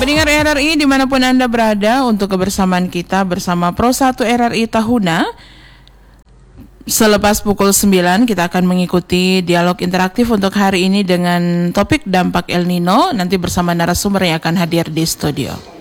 Pendengar RRI dimanapun Anda berada, untuk kebersamaan kita bersama Pro 1 RRI Tahuna, selepas pukul 9 kita akan mengikuti dialog interaktif untuk hari ini dengan topik dampak El Nino, nanti bersama narasumber yang akan hadir di studio.